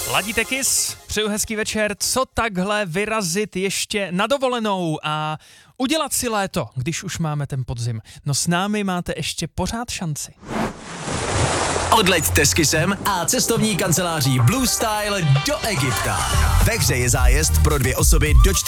Ladíte Kiss, přeju hezký večer, co takhle vyrazit ještě na dovolenou a udělat si léto, když už máme ten podzim. No s námi máte ještě pořád šanci. Odleďte s Kissem a cestovní kanceláří Blue Style do Egypta. Ve hře je zájezd pro 2 osoby do